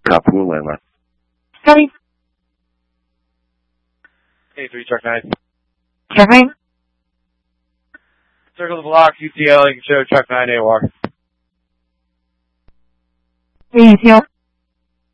Kapua Lima. Copy. Hey, 3 Truck 9. Covering. Circle the block, UTL, you can show Truck 9 AOR. 3 UTL.